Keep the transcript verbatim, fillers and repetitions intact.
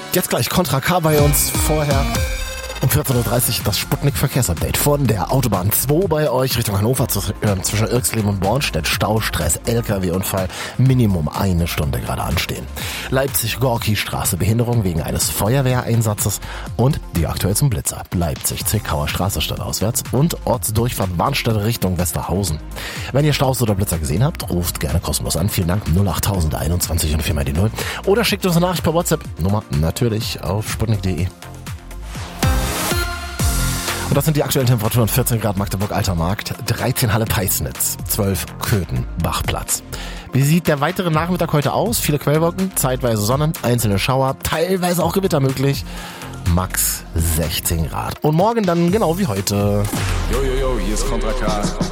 Jetzt gleich Contra K bei uns. Vorher um vierzehn Uhr dreißig das Sputnik-Verkehrsupdate von der Autobahn zwei bei euch Richtung Hannover zu, äh, zwischen Irxleben und Bornstedt. Staustress, L K W-Unfall, Minimum eine Stunde gerade anstehen. Leipzig-Gorki-Straße, Behinderung wegen eines Feuerwehreinsatzes und die aktuell zum Blitzer. Leipzig-Zwickauer Straße stadtauswärts und Ortsdurchfahrt Bahnstedt Richtung Westerhausen. Wenn ihr Staus oder Blitzer gesehen habt, ruft gerne kostenlos an. Vielen Dank, null acht einundzwanzig und viermal die null. Oder schickt uns eine Nachricht per WhatsApp. Nummer natürlich auf sputnik punkt de. Und das sind die aktuellen Temperaturen: vierzehn Grad Magdeburg Alter Markt, dreizehn Halle Peisnitz, zwölf Köthen Bachplatz. Wie sieht der weitere Nachmittag heute aus? Viele Quellwolken, zeitweise Sonne, einzelne Schauer, teilweise auch Gewitter möglich. Max sechzehn Grad. Und morgen dann genau wie heute. Jojojo, hier ist Contra K.